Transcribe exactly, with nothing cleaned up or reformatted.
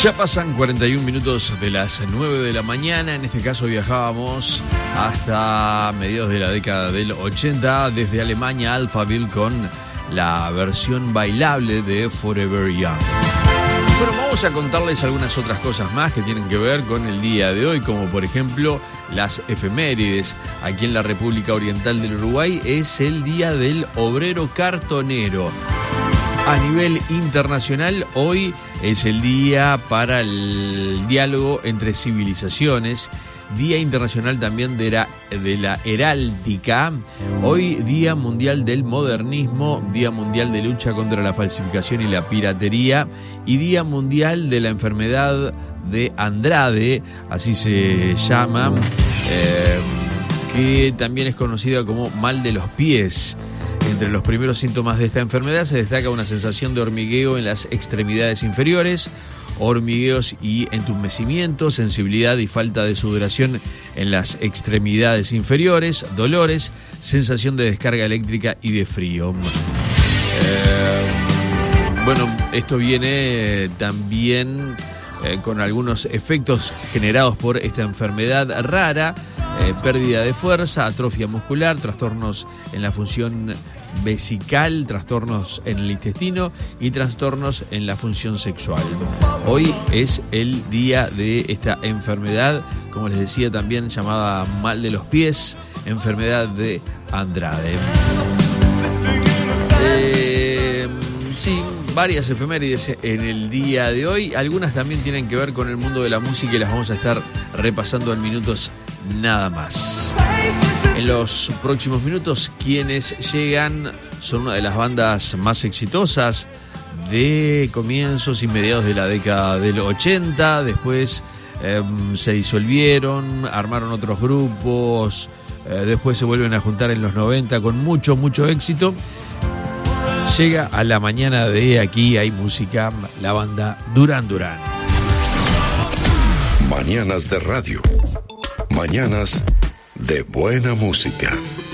Ya pasan cuarenta y un minutos de las nueve de la mañana. En este caso viajábamos hasta mediados de la década del ochenta, desde Alemania, Alphaville, con la versión bailable de Forever Young. Bueno, vamos a contarles algunas otras cosas más que tienen que ver con el día de hoy, como por ejemplo las efemérides. Aquí en la República Oriental del Uruguay es el Día del Obrero Cartonero. A nivel internacional, hoy es el día para el diálogo entre civilizaciones, Día Internacional también de la, de la Heráldica, hoy Día Mundial del Modernismo, Día Mundial de Lucha contra la Falsificación y la Piratería y Día Mundial de la Enfermedad de Andrade, así se llama, eh, que también es conocida como mal de los pies. Entre los primeros síntomas de esta enfermedad se destaca una sensación de hormigueo en las extremidades inferiores, hormigueos y entumecimiento, sensibilidad y falta de sudoración en las extremidades inferiores, dolores, sensación de descarga eléctrica y de frío. Eh, bueno, esto viene también eh, con algunos efectos generados por esta enfermedad rara. Eh, pérdida de fuerza, atrofia muscular, trastornos en la función vesical, trastornos en el intestino y trastornos en la función sexual. Hoy es el día de esta enfermedad, como les decía, también llamada mal de los pies, enfermedad de Andrade. Eh, sí, varias efemérides en el día de hoy. Algunas también tienen que ver con el mundo de la música y las vamos a estar repasando en minutos nada más. En los próximos minutos, quienes llegan son una de las bandas más exitosas de comienzos y mediados de la década del ochenta. Después eh, se disolvieron, armaron otros grupos, eh, después se vuelven a juntar en los noventa con mucho, mucho éxito. Llega a la mañana de Aquí Hay Música, la banda Duran Duran. Mañanas de radio. Mañanas de buena música.